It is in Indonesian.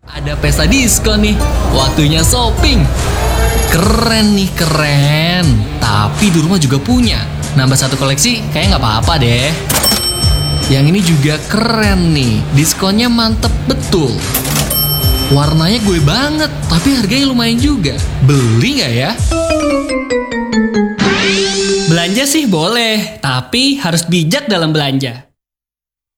Ada pesta diskon nih, waktunya shopping. Keren nih, keren. Tapi di rumah juga punya. Nambah satu koleksi kayaknya nggak apa-apa deh. Yang ini juga keren nih, diskonnya mantep betul. Warnanya gue banget, tapi harganya lumayan juga. Beli nggak ya? Belanja sih boleh, tapi harus bijak dalam belanja.